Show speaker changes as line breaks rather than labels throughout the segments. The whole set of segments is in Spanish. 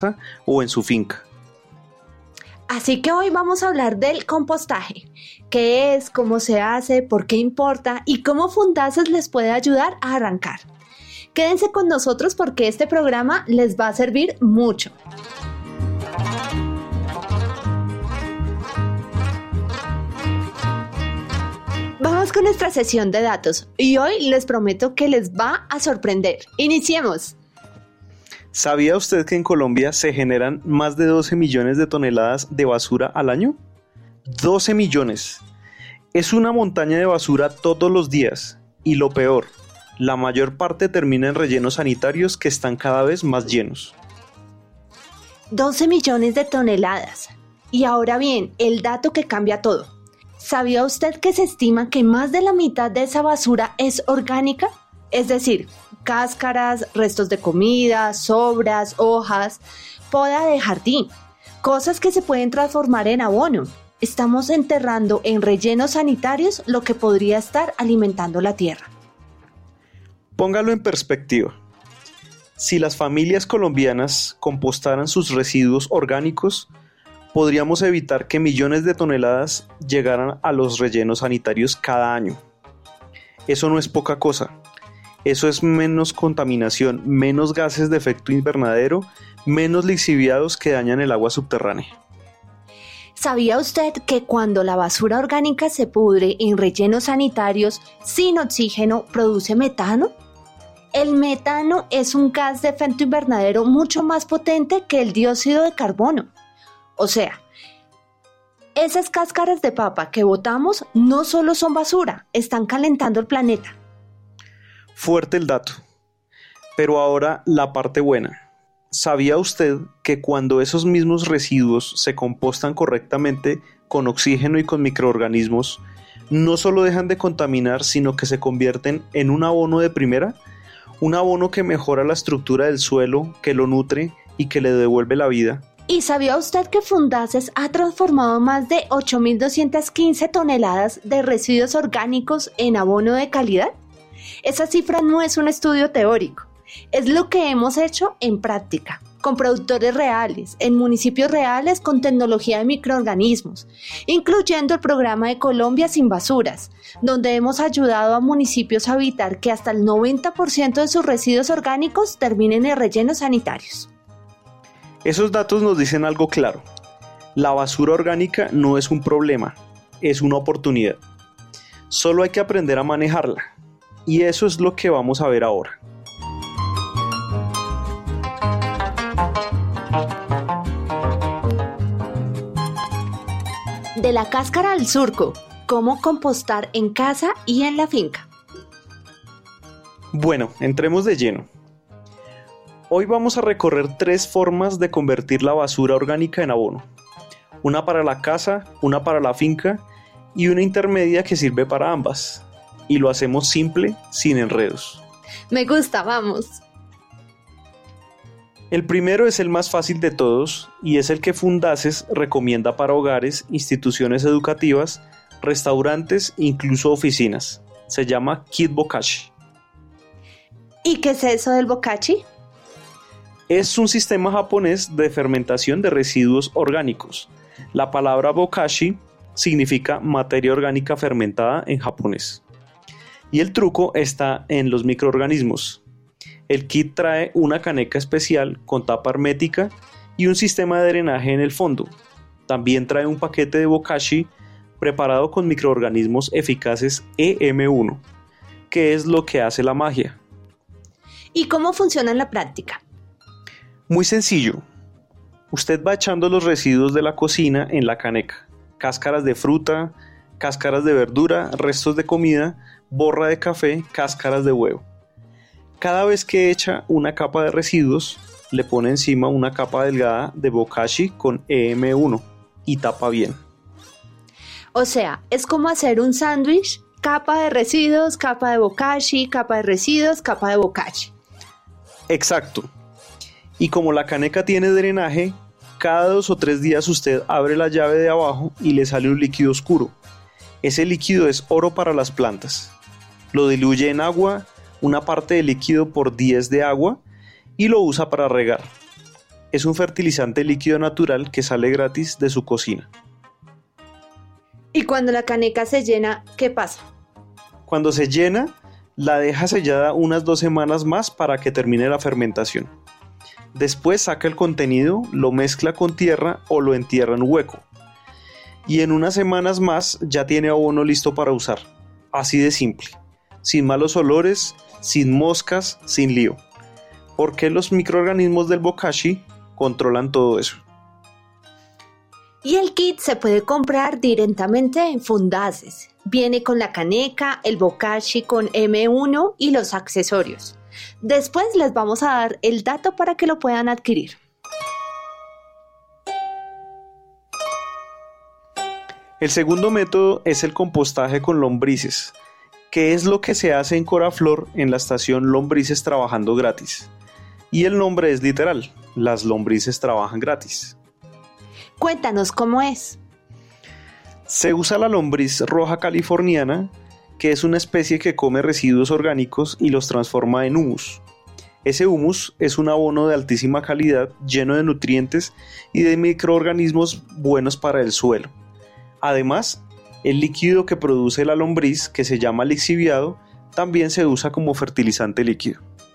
o en su finca.
Así que hoy vamos a hablar del compostaje. ¿Qué es? ¿Cómo se hace? ¿Por qué importa? ¿Y cómo Fundaces les puede ayudar a arrancar? Quédense con nosotros porque este programa les va a servir mucho. Vamos con nuestra sesión de datos y hoy les prometo que les va a sorprender. ¡Iniciemos!
¿Sabía usted que en Colombia se generan más de 12 millones de toneladas de basura al año? 12 millones. Es una montaña de basura todos los días. Y lo peor, la mayor parte termina en rellenos sanitarios que están cada vez más llenos.
12 millones de toneladas. Y ahora bien, el dato que cambia todo. ¿Sabía usted que se estima que más de la mitad de esa basura es orgánica? Es decir, cáscaras, restos de comida, sobras, hojas, poda de jardín, cosas que se pueden transformar en abono. Estamos enterrando en rellenos sanitarios lo que podría estar alimentando la tierra.
Póngalo en perspectiva. Si las familias colombianas compostaran sus residuos orgánicos, podríamos evitar que millones de toneladas llegaran a los rellenos sanitarios cada año. Eso no es poca cosa. Eso es menos contaminación, menos gases de efecto invernadero, menos lixiviados que dañan el agua subterránea.
¿Sabía usted que cuando la basura orgánica se pudre en rellenos sanitarios sin oxígeno produce metano? El metano es un gas de efecto invernadero mucho más potente que el dióxido de carbono. O sea, esas cáscaras de papa que botamos no solo son basura, están calentando el planeta.
Fuerte el dato. Pero ahora la parte buena. ¿Sabía usted que cuando esos mismos residuos se compostan correctamente con oxígeno y con microorganismos, no solo dejan de contaminar, sino que se convierten en un abono de primera? Un abono que mejora la estructura del suelo, que lo nutre y que le devuelve la vida.
¿Y sabía usted que Fundaces ha transformado más de 8.215 toneladas de residuos orgánicos en abono de calidad? Esa cifra no es un estudio teórico, es lo que hemos hecho en práctica, con productores reales, en municipios reales con tecnología de microorganismos, incluyendo el programa de Colombia Sin Basuras, donde hemos ayudado a municipios a evitar que hasta el 90% de sus residuos orgánicos terminen en rellenos sanitarios.
Esos datos nos dicen algo claro. La basura orgánica no es un problema, es una oportunidad. Solo hay que aprender a manejarla. Y eso es lo que vamos a ver ahora.
De la cáscara al surco, cómo compostar en casa y en la finca.
Bueno, entremos de lleno. Hoy vamos a recorrer 3 formas de convertir la basura orgánica en abono. Una para la casa, una para la finca y una intermedia que sirve para ambas. Y lo hacemos simple, sin enredos.
Me gusta, vamos.
El primero es el más fácil de todos y es el que Fundaces recomienda para hogares, instituciones educativas, restaurantes e incluso oficinas. Se llama Kit Bokashi.
¿Y qué es eso del bokashi?
Es un sistema japonés de fermentación de residuos orgánicos. La palabra bokashi significa materia orgánica fermentada en japonés. Y el truco está en los microorganismos. El kit trae una caneca especial con tapa hermética y un sistema de drenaje en el fondo. También trae un paquete de bokashi preparado con microorganismos eficaces EM1, que es lo que hace la magia.
¿Y cómo funciona en la práctica?
Muy sencillo. Usted va echando los residuos de la cocina en la caneca. Cáscaras de fruta, cáscaras de verdura, restos de comida, borra de café, cáscaras de huevo. Cada vez que echa una capa de residuos, le pone encima una capa delgada de bokashi con EM1 y tapa bien.
O sea, es como hacer un sándwich, capa de residuos, capa de bokashi, capa de residuos, capa de bokashi.
Exacto. Y como la caneca tiene drenaje, cada 2 o 3 días usted abre la llave de abajo y le sale un líquido oscuro. Ese líquido es oro para las plantas. Lo diluye en agua, una parte del líquido por 10 de agua y lo usa para regar. es un fertilizante líquido natural que sale gratis de su cocina.
Y cuando la caneca se llena, ¿qué pasa?
Cuando se llena, la deja sellada unas 2 semanas más para que termine la fermentación. Después saca el contenido, lo mezcla con tierra o lo entierra en un hueco. Y en unas semanas más ya tiene abono listo para usar. Así de simple. Sin malos olores, sin moscas, sin lío. Porque los microorganismos del bokashi controlan todo eso.
Y el kit se puede comprar directamente en Fundaces. Viene con la caneca, el bokashi con M1 y los accesorios. Después les vamos a dar el dato para que lo puedan adquirir.
El segundo método es el compostaje con lombrices, que es lo que se hace en Coraflor en la estación Lombrices Trabajando Gratis. Y el nombre es literal, las lombrices trabajan gratis.
Cuéntanos cómo es.
Se usa la lombriz roja californiana, que es una especie que come residuos orgánicos y los transforma en humus. Ese humus es un abono de altísima calidad, lleno de nutrientes y de microorganismos buenos para el suelo. Además, el líquido que produce la lombriz, que se llama lixiviado, también se usa como fertilizante líquido.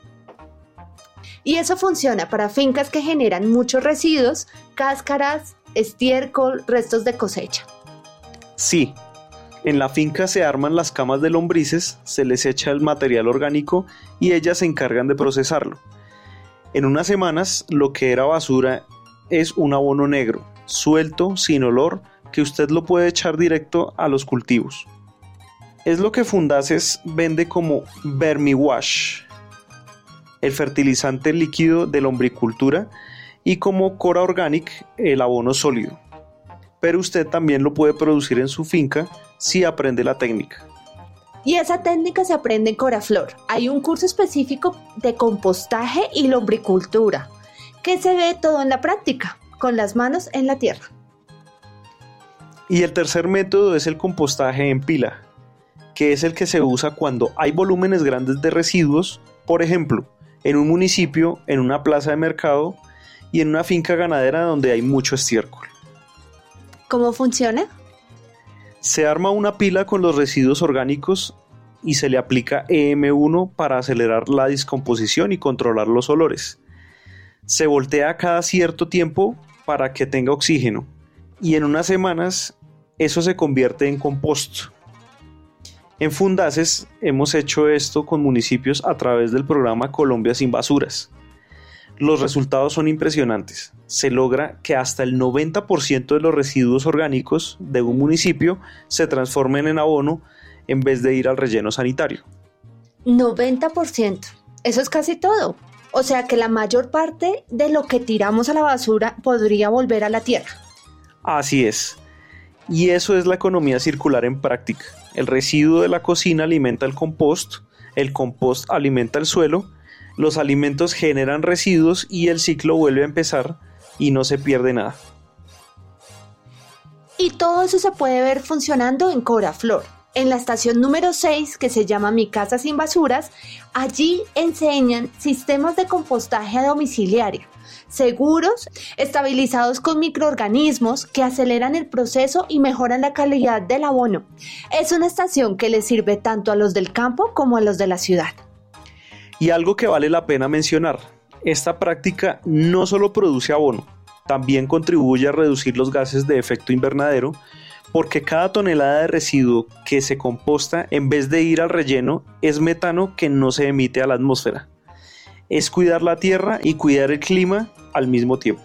Y eso funciona para fincas que generan muchos residuos, cáscaras, estiércol, restos de cosecha.
Sí, en la finca se arman las camas de lombrices, se les echa el material orgánico y ellas se encargan de procesarlo. En unas semanas, lo que era basura es un abono negro, suelto, sin olor, que usted lo puede echar directo a los cultivos. Es lo que Fundaces vende como Vermiwash, el fertilizante líquido de lombricultura, y como Cora Organic, el abono sólido. Pero usted también lo puede producir en su finca si aprende la técnica.
Y esa técnica se aprende en Coraflor. Hay un curso específico de compostaje y lombricultura, que se ve todo en la práctica, con las manos en la tierra.
Y el tercer método es el compostaje en pila, que es el que se usa cuando hay volúmenes grandes de residuos, por ejemplo, en un municipio, en una plaza de mercado y en una finca ganadera donde hay mucho estiércol.
¿Cómo funciona?
Se arma una pila con los residuos orgánicos y se le aplica EM1 para acelerar la descomposición y controlar los olores. Se voltea cada cierto tiempo para que tenga oxígeno y en unas semanas eso se convierte en compost. En Fundaces hemos hecho esto con municipios a través del programa Colombia sin Basuras. Los resultados son impresionantes. Se logra que hasta el 90% de los residuos orgánicos de un municipio se transformen en abono en vez de ir al relleno sanitario.
90%. Eso es casi todo. O sea que la mayor parte de lo que tiramos a la basura podría volver a la tierra.
Así es. Y eso es la economía circular en práctica. El residuo de la cocina alimenta el compost alimenta el suelo, los alimentos generan residuos y el ciclo vuelve a empezar y no se pierde nada.
Y todo eso se puede ver funcionando en Coraflor, en la estación número 6 que se llama Mi Casa Sin Basuras. Allí enseñan sistemas de compostaje domiciliario, seguros, estabilizados con microorganismos que aceleran el proceso y mejoran la calidad del abono. Es una estación que le sirve tanto a los del campo como a los de la ciudad.
Y algo que vale la pena mencionar, esta práctica no solo produce abono, también contribuye a reducir los gases de efecto invernadero, porque cada tonelada de residuo que se composta en vez de ir al relleno es metano que no se emite a la atmósfera. Es cuidar la tierra y cuidar el clima al mismo tiempo.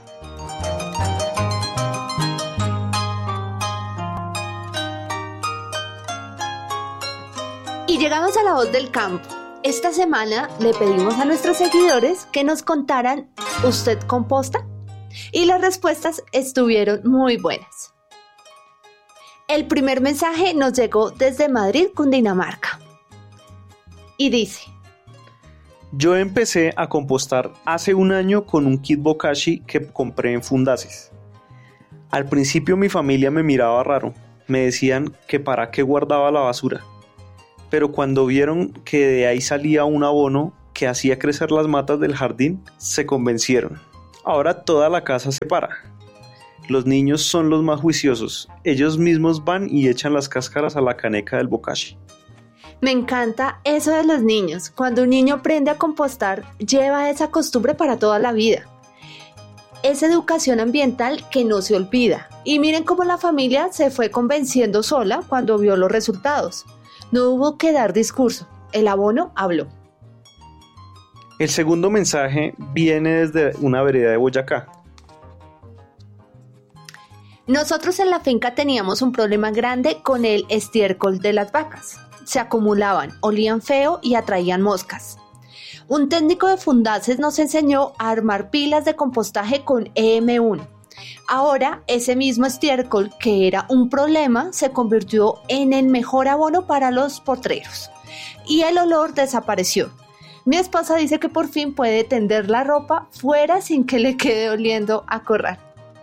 Y llegamos a la voz del campo. Esta semana le pedimos a nuestros seguidores que nos contaran, ¿usted composta? Y las respuestas estuvieron muy buenas. El primer mensaje nos llegó desde Madrid, Cundinamarca. Y dice:
Yo empecé a compostar hace un año con un kit bokashi que compré en Fundaces. Al principio mi familia me miraba raro, me decían que para qué guardaba la basura. Pero cuando vieron que de ahí salía un abono que hacía crecer las matas del jardín, se convencieron. Ahora toda la casa se para. Los niños son los más juiciosos. Ellos mismos van y echan las cáscaras a la caneca del bokashi.
Me encanta eso de los niños. Cuando un niño aprende a compostar, lleva esa costumbre para toda la vida. Es educación ambiental que no se olvida. Y miren cómo la familia se fue convenciendo sola cuando vio los resultados. No hubo que dar discurso. El abono habló.
El segundo mensaje viene desde una vereda de Boyacá.
Nosotros en la finca teníamos un problema grande con el estiércol de las vacas. Se acumulaban, olían feo y atraían moscas. Un técnico de Fundaces nos enseñó a armar pilas de compostaje con EM1. Ahora ese mismo estiércol, que era un problema, se convirtió en el mejor abono para los potreros. Y el olor desapareció. Mi esposa dice que por fin puede tender la ropa fuera sin que le quede oliendo a corral.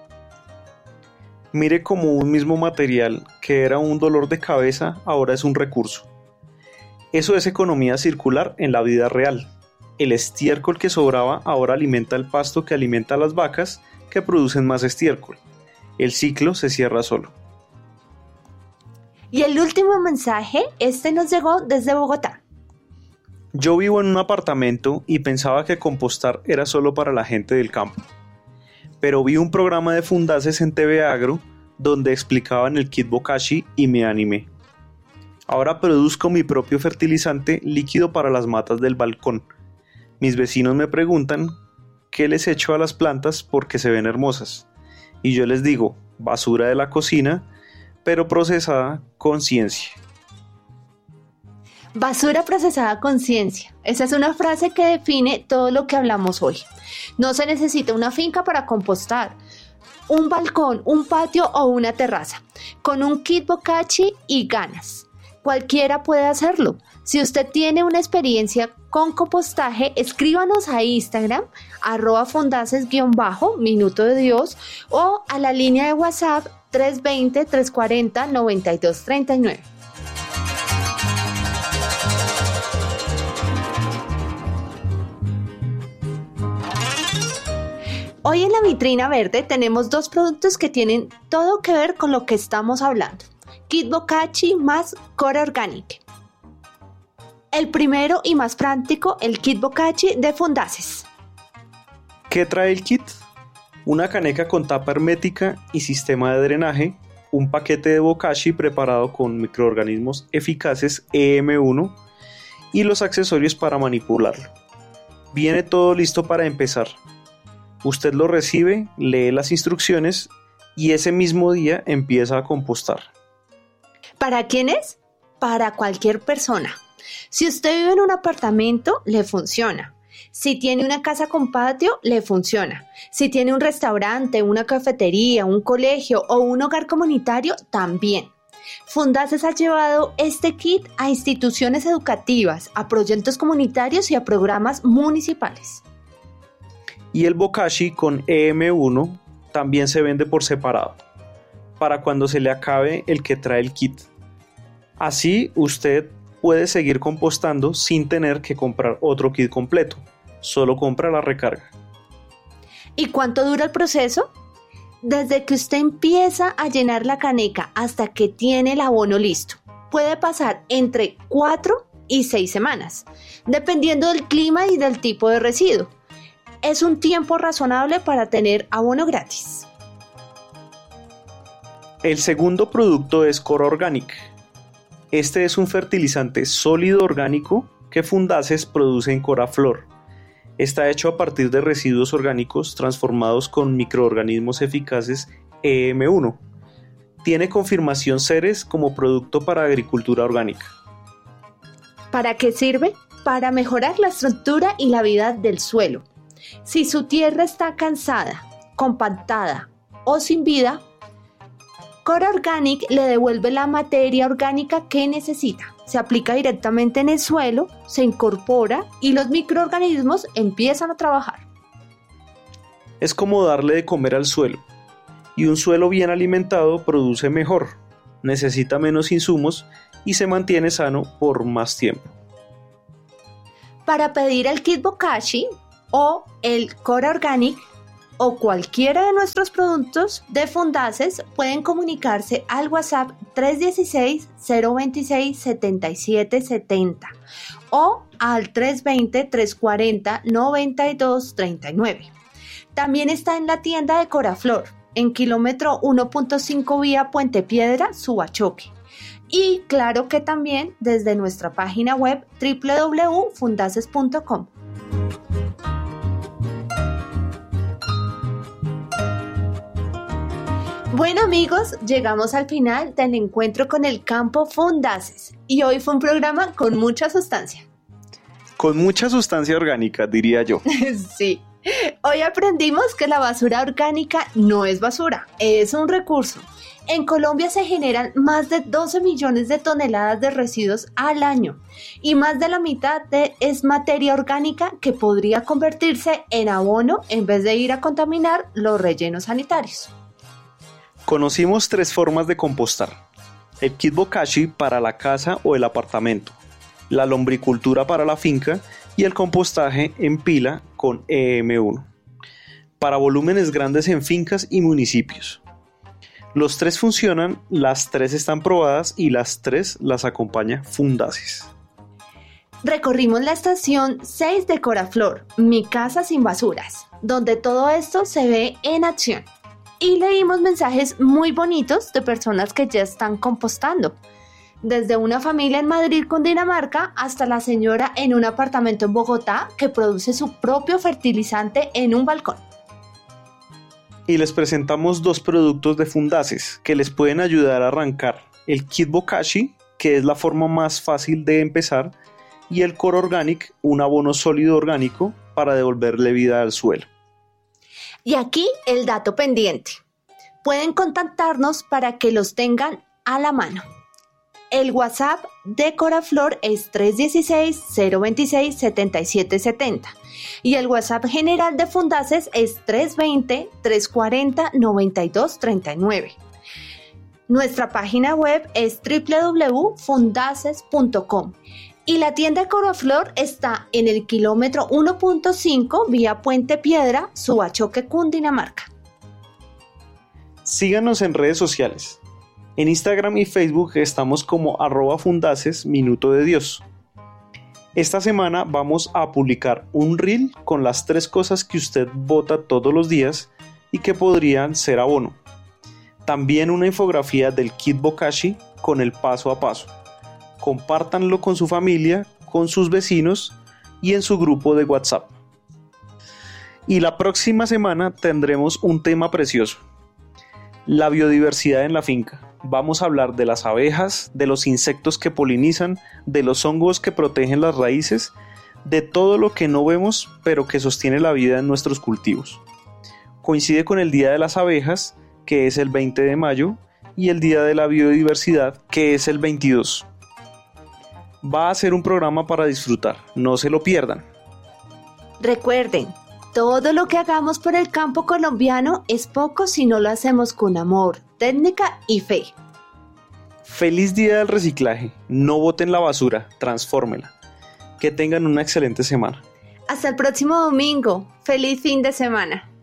Mire cómo un mismo material que era un dolor de cabeza ahora es un recurso. Eso es economía circular en la vida real. El estiércol que sobraba ahora alimenta el pasto que alimenta a las vacas que producen más estiércol. El ciclo se cierra solo.
Y el último mensaje, nos llegó desde Bogotá.
Yo vivo en un apartamento y pensaba que compostar era solo para la gente del campo. Pero vi un programa de Fundaces en TV Agro donde explicaban el kit bokashi y me animé. Ahora produzco mi propio fertilizante líquido para las matas del balcón. Mis vecinos me preguntan qué les echo a las plantas porque se ven hermosas. Y yo les digo, basura de la cocina, pero procesada con ciencia.
Basura procesada con ciencia. Esa es una frase que define todo lo que hablamos hoy. No se necesita una finca para compostar, un balcón, un patio o una terraza. Con un kit bokashi y ganas. Cualquiera puede hacerlo. Si usted tiene una experiencia con compostaje, escríbanos a Instagram, @fundaces_minuto de Dios o a la línea de WhatsApp 320-340-9239. Hoy en la vitrina verde tenemos dos productos que tienen todo que ver con lo que estamos hablando. Kit bokashi más Core Organic. El primero y más práctico, el kit bokashi de Fundaces.
¿Qué trae el kit? Una caneca con tapa hermética y sistema de drenaje, un paquete de bokashi preparado con microorganismos eficaces EM1 y los accesorios para manipularlo. Viene todo listo para empezar. Usted lo recibe, lee las instrucciones y ese mismo día empieza a compostar.
¿Para quién es? Para cualquier persona. Si usted vive en un apartamento, le funciona. Si tiene una casa con patio, le funciona. Si tiene un restaurante, una cafetería, un colegio o un hogar comunitario, también. Fundaces ha llevado este kit a instituciones educativas, a proyectos comunitarios y a programas municipales.
Y el bokashi con EM1 también se vende por separado, para cuando se le acabe el que trae el kit. Así usted puede seguir compostando sin tener que comprar otro kit completo, solo compra la recarga.
¿Y cuánto dura el proceso? Desde que usted empieza a llenar la caneca hasta que tiene el abono listo. Puede pasar entre 4 y 6 semanas, dependiendo del clima y del tipo de residuo. Es un tiempo razonable para tener abono gratis.
El segundo producto es Core Organic. Este es un fertilizante sólido orgánico que Fundaces produce en Coraflor. Está hecho a partir de residuos orgánicos transformados con microorganismos eficaces EM1. Tiene confirmación CERES como producto para agricultura orgánica.
¿Para qué sirve? Para mejorar la estructura y la vida del suelo. Si su tierra está cansada, compactada o sin vida, Core Organic le devuelve la materia orgánica que necesita. Se aplica directamente en el suelo, se incorpora y los microorganismos empiezan a trabajar.
Es como darle de comer al suelo. Y un suelo bien alimentado produce mejor, necesita menos insumos y se mantiene sano por más tiempo.
Para pedir el kit bokashi o el Core Organic, o cualquiera de nuestros productos de Fundaces, pueden comunicarse al WhatsApp 316-026-7770 o al 320-340-9239. También está en la tienda de Coraflor, en kilómetro 1.5 vía Puente Piedra, Subachoque. Y claro que también desde nuestra página web www.fundaces.com. Bueno amigos, llegamos al final del encuentro con el campo Fundaces y hoy fue un programa con mucha sustancia.
Con mucha sustancia orgánica, diría yo.
Sí, hoy aprendimos que la basura orgánica no es basura, es un recurso. En Colombia se generan más de 12 millones de toneladas de residuos al año y más de la mitad es materia orgánica que podría convertirse en abono en vez de ir a contaminar los rellenos sanitarios.
Conocimos 3 formas de compostar: el kit bokashi para la casa o el apartamento, la lombricultura para la finca y el compostaje en pila con EM1, para volúmenes grandes en fincas y municipios. Los 3 funcionan, las 3 están probadas y las 3 las acompaña Fundaces.
Recorrimos la estación 6 de Coraflor, Mi Casa Sin Basuras, donde todo esto se ve en acción. Y leímos mensajes muy bonitos de personas que ya están compostando. Desde una familia en Madrid, Cundinamarca, hasta la señora en un apartamento en Bogotá que produce su propio fertilizante en un balcón.
Y les presentamos 2 productos de Fundaces que les pueden ayudar a arrancar: el kit bokashi, que es la forma más fácil de empezar, y el Core Organic, un abono sólido orgánico para devolverle vida al suelo.
Y aquí el dato pendiente. Pueden contactarnos para que los tengan a la mano. El WhatsApp de Coraflor es 316-026-7770 y el WhatsApp general de Fundaces es 320-340-9239. Nuestra página web es www.fundaces.com y la tienda de Coraflor está en el kilómetro 1.5 vía Puente Piedra, Subachoque, Cundinamarca.
Síganos en redes sociales. En Instagram y Facebook estamos como @Fundaces Minuto de Dios. Esta semana vamos a publicar un reel con las 3 cosas que usted bota todos los días y que podrían ser abono. También una infografía del kit bokashi con el paso a paso. Compártanlo con su familia, con sus vecinos y en su grupo de WhatsApp. Y la próxima semana tendremos un tema precioso: la biodiversidad en la finca. Vamos a hablar de las abejas, de los insectos que polinizan, de los hongos que protegen las raíces, de todo lo que no vemos pero que sostiene la vida en nuestros cultivos. Coincide con el Día de las Abejas, que es el 20 de mayo, y el Día de la Biodiversidad, que es el 22. Va a ser un programa para disfrutar, no se lo pierdan.
Recuerden, todo lo que hagamos por el campo colombiano es poco si no lo hacemos con amor, técnica y fe.
Feliz día del reciclaje. No boten la basura, transfórmela. Que tengan una excelente semana.
Hasta el próximo domingo. Feliz fin de semana.